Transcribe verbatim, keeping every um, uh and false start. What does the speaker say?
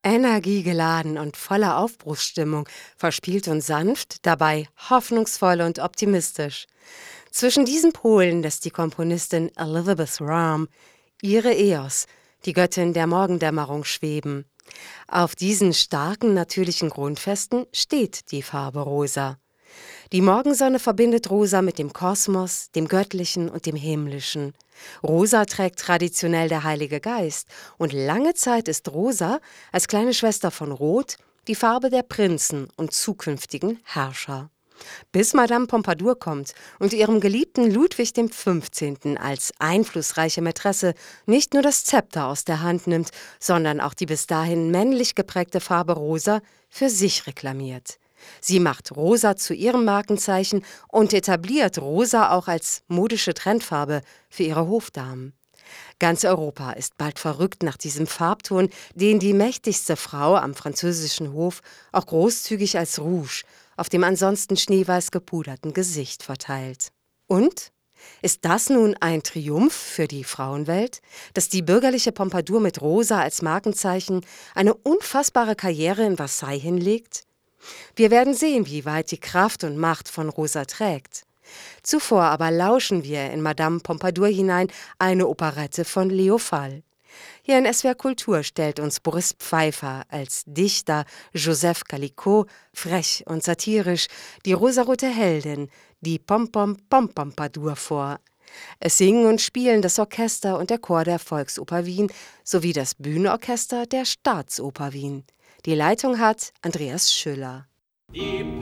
Energiegeladen und voller Aufbruchsstimmung, verspielt und sanft, dabei hoffnungsvoll und optimistisch. Zwischen diesen Polen lässt die Komponistin Elizabeth Rahm ihre Eos, die Göttin der Morgendämmerung, schweben. Auf diesen starken natürlichen Grundfesten steht die Farbe Rosa. Die Morgensonne verbindet Rosa mit dem Kosmos, dem Göttlichen und dem Himmlischen. Rosa trägt traditionell der Heilige Geist und lange Zeit ist Rosa als kleine Schwester von Rot die Farbe der Prinzen und zukünftigen Herrscher. Bis Madame Pompadour kommt und ihrem geliebten Ludwig dem Fünfzehnten als einflussreiche Mätresse nicht nur das Zepter aus der Hand nimmt, sondern auch die bis dahin männlich geprägte Farbe Rosa für sich reklamiert. Sie macht Rosa zu ihrem Markenzeichen und etabliert Rosa auch als modische Trendfarbe für ihre Hofdamen. Ganz Europa ist bald verrückt nach diesem Farbton, den die mächtigste Frau am französischen Hof auch großzügig als Rouge auf dem ansonsten schneeweiß gepuderten Gesicht verteilt. Und? Ist das nun ein Triumph für die Frauenwelt, dass die bürgerliche Pompadour mit Rosa als Markenzeichen eine unfassbare Karriere in Versailles hinlegt? Wir werden sehen, wie weit die Kraft und Macht von Rosa trägt. Zuvor aber lauschen wir in Madame Pompadour hinein eine Operette von Leo Fall. Hier in S W R Kultur stellt uns Boris Pfeiffer als Dichter Joseph Calicot frech und satirisch die rosarote Heldin, die Pom-Pom-Pom-Pompadour vor. Es singen und spielen das Orchester und der Chor der Volksoper Wien sowie das Bühnenorchester der Staatsoper Wien. Die Leitung hat Andreas Schüller. Die